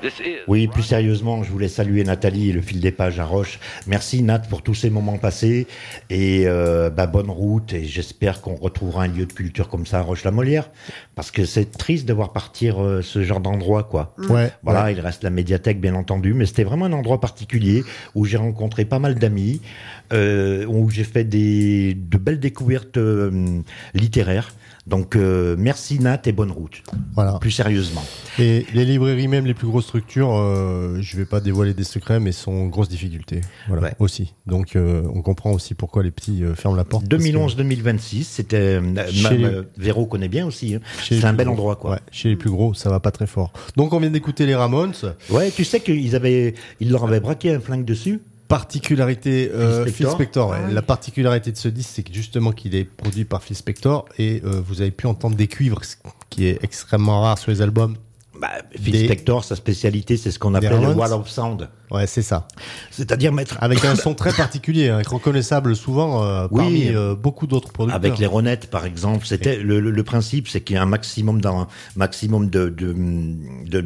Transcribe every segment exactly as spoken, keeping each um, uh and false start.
Oui, plus sérieusement, je voulais saluer Nathalie et le fil des pages à Roche. Merci Nat pour tous ces moments passés et euh, bah, bonne route et j'espère qu'on retrouvera un lieu de culture comme ça à Roche-la-Molière parce que c'est triste de voir partir euh, ce genre d'endroit quoi. Ouais. Voilà, ouais. il reste la médiathèque bien entendu, mais c'était vraiment un endroit particulier où j'ai rencontré pas mal d'amis, euh, où j'ai fait des de belles découvertes euh, littéraires. Donc euh, merci Nat et bonne route. Voilà. Plus sérieusement. Et les librairies, même les plus grosses structures, euh, je vais pas dévoiler des secrets, mais sont en grosse difficulté. Voilà, Ouais. aussi. Donc euh, on comprend aussi pourquoi les petits euh, ferment la porte. deux mille onze deux mille vingt-six, c'était euh, Chez même, les- euh, Véro connaît bien aussi. Hein. Chez les C'est un plus bel gros. endroit quoi. Ouais, chez les plus gros, ça va pas très fort. Donc on vient d'écouter les Ramones. Ouais, tu sais qu'ils avaient, ils leur avaient braqué un flingue dessus. Particularité euh, Phil Phil Spector. Spector. ouais. Ah oui. La particularité de ce disque, c'est que justement qu'il est produit par Phil Spector et euh, vous avez pu entendre des cuivres, ce qui est extrêmement rare sur les albums. Bah, Phil Des- Spector, sa spécialité, c'est ce qu'on appelle le Ramones. wall of sound, Ouais, c'est ça. c'est-à-dire mettre Avec un son très particulier, hein, reconnaissable souvent euh, Oui. parmi euh, beaucoup d'autres producteurs. avec les Ronettes, par exemple. C'était le, le, le principe, c'est qu'il y a un maximum d'un maximum de de, de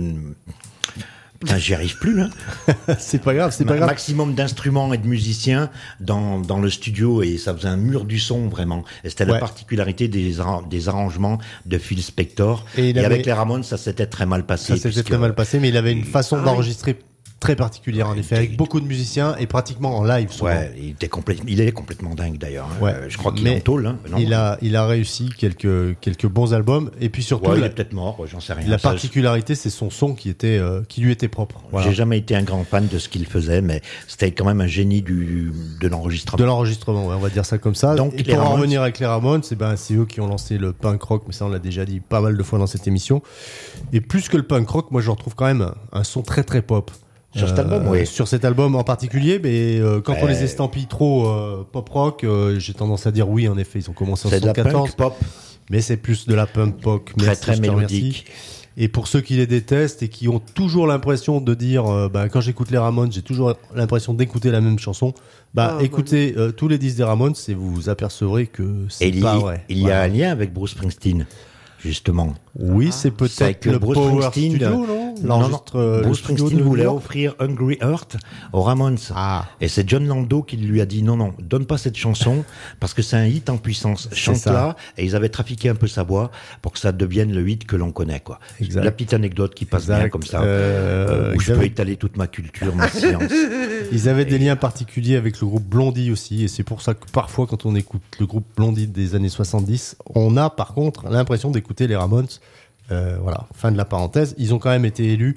Putain, j'y arrive plus, hein. c'est pas grave, c'est pas Un grave. maximum d'instruments et de musiciens dans, dans le studio et ça faisait un mur du son vraiment. Et c'était Ouais. la particularité des, arra- des arrangements de Phil Spector. Et Et, il avait- avec les Ramones, ça s'était très mal passé. Ça s'était puisque- très mal passé, mais il avait une façon Ah oui. d'enregistrer très particulière en Ouais, effet, avec il- beaucoup de musiciens et pratiquement en live souvent. Ouais, il était complètement, il est complètement dingue d'ailleurs. hein. Ouais. Euh, je crois qu'il Mais est en tôle. Hein. Non Il a, il a réussi quelques, quelques bons albums et puis surtout Ouais, il la, est peut-être mort, ouais, j'en sais rien. la Ça, particularité, c'est son son qui était, euh, qui lui était propre. je- Voilà. J'ai jamais été un grand fan de ce qu'il faisait, mais c'était quand même un génie du, de l'enregistrement. De l'enregistrement, ouais, on va dire ça comme ça. Donc, et les pour en Ramones- revenir avec les Ramones, c'est ben, c'est eux qui ont lancé le punk rock, mais ça on l'a déjà dit pas mal de fois dans cette émission. Et plus que le punk rock, moi je retrouve quand même un son très très pop. Sur cet album, oui. Sur cet album en particulier, mais euh, quand on Ouais. les estampille trop euh, pop rock, euh, j'ai tendance à dire oui, en effet, ils ont commencé en C'est de la soixante-quatorze, punk pop, mais c'est plus de la punk pop. très Merci, très je te remercie. mélodique. Et pour ceux qui les détestent et qui ont toujours l'impression de dire, euh, bah, quand j'écoute les Ramones, j'ai toujours l'impression d'écouter la même chanson, bah, Ah, écoutez euh, tous les disques des Ramones et vous vous apercevrez que Et c'est il, pas y- vrai. il y a Voilà. un lien avec Bruce Springsteen, justement. Oui, c'est C'est peut-être que le Bruce Power Springsteen, Studio, euh, non Non, non, L'enregistre, euh, le Bruce studio Springsteen de New voulait York. offrir Hungry Heart aux Ramones. Ah. Et c'est John Lando qui lui a dit non, non, donne pas cette chanson parce que c'est un hit en puissance. Chante-la. Et ils avaient trafiqué un peu sa voix pour que ça devienne le hit que l'on connaît, quoi. Exact. La petite anecdote qui passe bien Exact. comme ça. Euh, euh, où ils je avaient- peux étaler toute ma culture, ma science. Ils avaient des liens particuliers avec le groupe Blondie aussi, et c'est pour ça que parfois, quand on écoute le groupe Blondie des années soixante-dix, on a par contre l'impression d'écouter les Ramones. Euh, voilà, fin de la parenthèse. Ils ont quand même été élus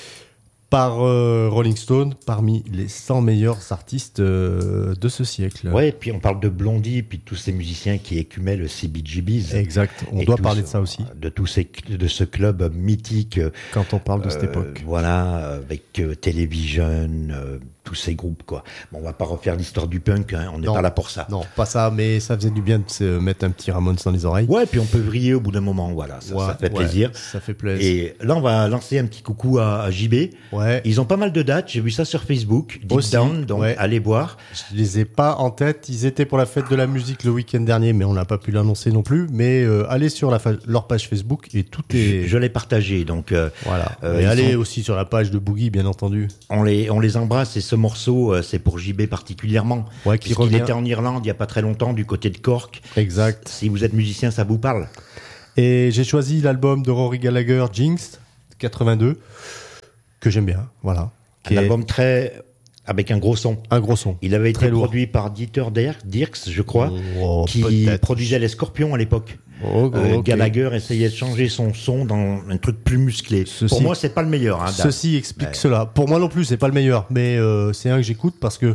par euh, Rolling Stone parmi les cent meilleurs artistes euh, de ce siècle. Ouais, et puis on parle de Blondie, puis de tous ces musiciens qui écumaient le C B G B's. Exact. On Et doit tout parler ce- de ça aussi De tous ces, de ce club mythique. euh, quand on parle de cette Euh, époque. Voilà, avec euh, Television, euh, tous ces groupes, quoi. Bon, on va pas refaire l'histoire du punk, hein, on n'est Non. pas là pour ça. Non, pas ça, mais ça faisait du bien de se mettre un petit Ramones dans les oreilles. Ouais, puis on peut vriller au bout d'un moment, voilà, ça, Ouais, ça fait ouais, plaisir. Ça fait plaisir. Et là, on va lancer un petit coucou à, à J B. Ouais. Ils ont pas mal de dates, j'ai vu ça sur Facebook, Deep Aussi, Down, donc ouais. allez voir. Je les ai pas en tête. Ils étaient pour la fête de la musique le week-end dernier, mais on n'a pas pu l'annoncer non plus. Mais euh, allez sur la fa- leur page Facebook et tout est. Je, je l'ai partagé, donc euh, Voilà. Euh, et ils allez sont- aussi sur la page de Boogie, bien entendu. on, les, on les embrasse et ce morceau, euh, c'est pour J B particulièrement. Ouais, qui Puisqu'il revient. était en Irlande il y a pas très longtemps, du côté de Cork. Exact. Si vous êtes musicien, ça vous parle. Et j'ai choisi l'album de Rory Gallagher, Jinx, quatre-vingt-deux, que j'aime bien. Voilà. Qui Un est album très... avec un gros son. un gros son. Il avait Très été lourd. produit par Dieter Dirks, Dirks, je crois, Oh, qui peut-être. produisait les Scorpions à l'époque. Oh, Euh, ok. Gallagher essayait de changer son son dans un truc plus musclé. Ceci- Pour moi, c'est pas le meilleur. Hein, Dan. Ceci explique Ouais. cela. Pour moi non plus, c'est pas le meilleur, mais euh, c'est un que j'écoute parce que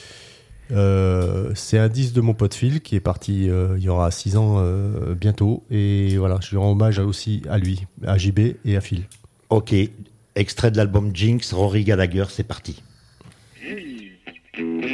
euh, c'est un disque de mon pote Phil qui est parti euh, il y aura six ans euh, bientôt. Et voilà, je lui rends hommage aussi à lui, à J B et à Phil. Ok, extrait de l'album Jinx, Rory Gallagher, c'est parti.